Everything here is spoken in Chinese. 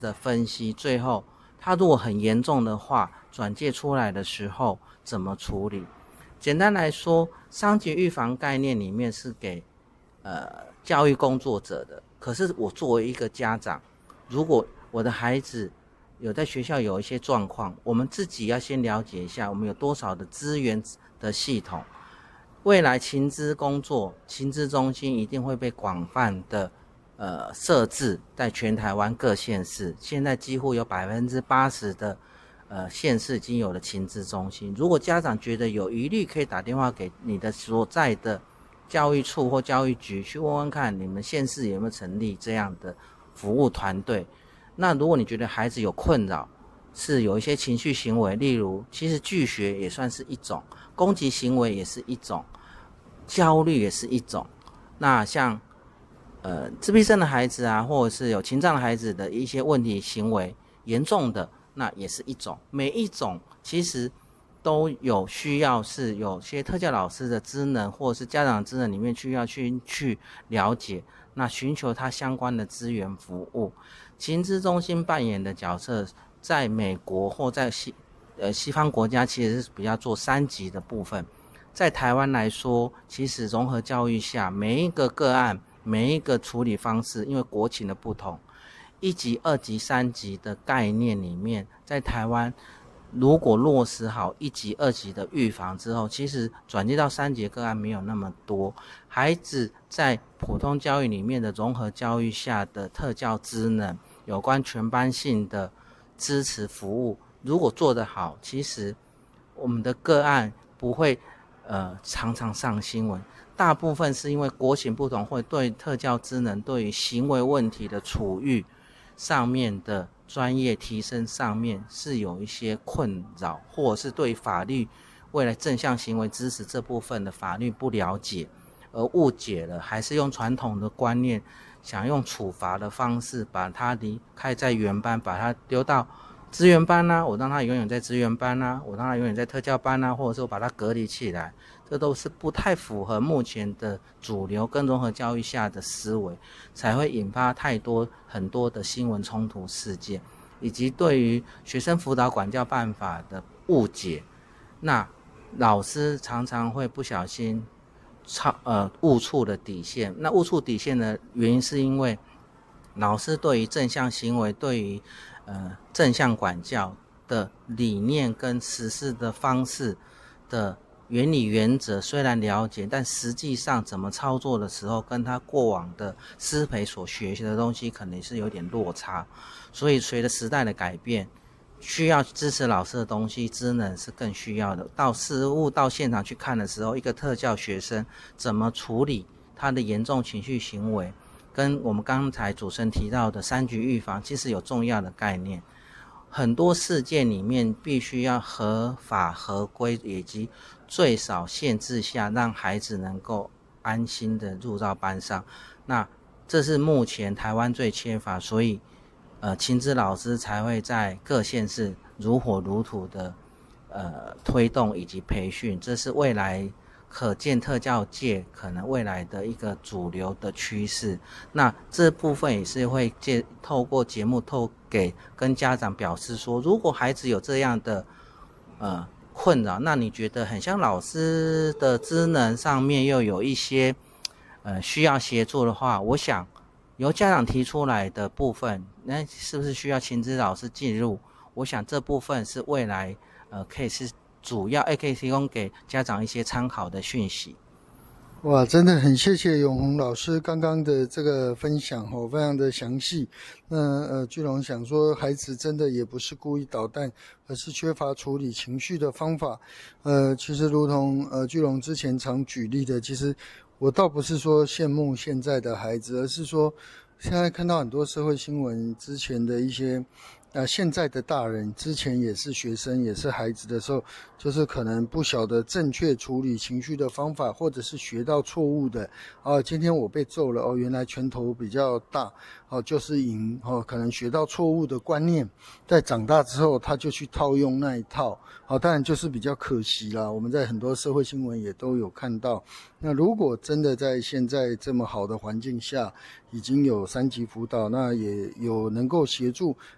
的分析，最后他如果很严重的话，转介出来的时候怎么处理？简单来说，伤及预防概念里面是给教育工作者的。可是我作为一个家长，如果我的孩子有在学校有一些状况，我们自己要先了解一下，我们有多少的资源的系统。未来情资工作、情资中心一定会被广泛的设置在全台湾各县市，现在几乎有80%的县市已经有了情资中心。如果家长觉得有疑虑，可以打电话给你的所在的教育处或教育局去问问看，你们县市有没有成立这样的服务团队。那如果你觉得孩子有困扰，是有一些情绪行为，例如其实拒学也算是一种，攻击行为也是一种，焦虑也是一种。那像自闭症的孩子啊，或者是有情障的孩子的一些问题行为严重的，那也是一种。每一种其实都有需要，是有些特教老师的职能或者是家长的职能里面需要去了解，那寻求他相关的资源服务。情资中心扮演的角色，在美国或在西方国家其实是比较做3级的部分。在台湾来说，其实融合教育下，每一个个案、每一个处理方式，因为国情的不同，1级、2级、3级的概念里面，在台湾如果落实好1级、2级的预防之后，其实转接到3级个案没有那么多。孩子在普通教育里面的融合教育下的特教职能，有关全班性的支持服务，如果做得好，其实我们的个案不会常常上新闻。大部分是因为国情不同，会对特教职能对于行为问题的处遇上面的专业提升上面是有一些困扰，或者是对法律未来正向行为支持这部分的法律不了解而误解了，还是用传统的观念想用处罚的方式把他离开在原班，把他丢到资源班啊，我让他永远在资源班啊，我让他永远在特教班啊，或者是我把他隔离起来，这都是不太符合目前的主流跟融合教育下的思维，才会引发很多的新闻冲突事件，以及对于学生辅导管教办法的误解。那老师常常会不小心误触的底线。那误触底线的原因是因为老师对于正向行为，对于正向管教的理念跟实施的方式的原理原则虽然了解，但实际上怎么操作的时候，跟他过往的师培所学习的东西可能是有点落差。所以随着时代的改变，需要支持老师的东西职能是更需要的。到实务到现场去看的时候，一个特教学生怎么处理他的严重情绪行为，跟我们刚才主持人提到的3级预防其实有重要的概念。很多事件里面必须要合法合规，以及最少限制下让孩子能够安心的入到班上。那这是目前台湾最缺乏，所以情资老师才会在各县市如火如荼的推动以及培训，这是未来可见特教界可能未来的一个主流的趋势。那这部分也是会透过节目跟家长表示说，如果孩子有这样的困扰，那你觉得很像老师的职能上面又有一些需要协助的话，我想由家长提出来的部分，那是不是需要情资老师介入？我想这部分是未来可以是主要可以提供给家长一些参考的讯息。 哇，真的很谢谢永宏老师刚刚的这个分享哦，非常的详细。那巨龙想说，孩子真的也不是故意捣蛋，而是缺乏处理情绪的方法。其实如同巨龙之前常举例的，其实我倒不是说羡慕现在的孩子，而是说现在看到很多社会新闻之前的一些现在的大人之前也是学生也是孩子的时候，就是可能不晓得正确处理情绪的方法，或者是学到错误的今天我被揍了原来拳头比较大就是赢可能学到错误的观念，在长大之后他就去套用那一套当然就是比较可惜啦，我们在很多社会新闻也都有看到。那如果真的在现在这么好的环境下，已经有3级辅导，那也有能够协助